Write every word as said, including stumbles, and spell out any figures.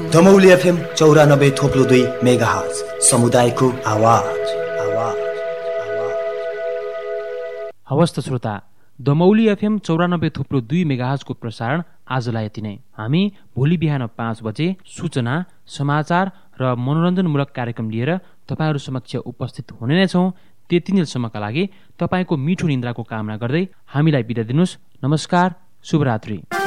Damauli FM चौरानब्बे थोप्लो दुई megahertz समुदायको आवाज आवाज हवस् त श्रोता, दमौली एफएम चौरानब्बे थोप्लो दुई मेगाहर्जको प्रसारण आजलाई यति नै। हामी भोलि बिहान पाँच बजे सूचना, समाचार र मनोरञ्जनमूलक कार्यक्रम लिएर तपाईँहरू समक्ष उपस्थित हुने नै छौँ। त्यति बेलसम्मका लागि तपाईँको मिठो निन्द्राको कामना गर्दै हामीलाई बिदा दिनुहोस्। नमस्कार, शुभरात्रि।